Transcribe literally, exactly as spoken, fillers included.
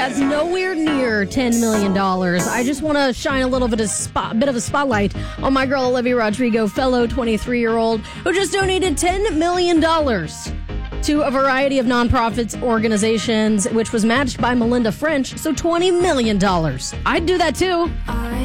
has nowhere near ten million dollars. I just want to shine a little bit of spot, bit of a spotlight on my girl Olivia Rodrigo, fellow twenty-three-year-old, who just donated ten million dollars to a variety of nonprofits organizations, which was matched by Melinda French, so twenty million dollars. I'd do that too.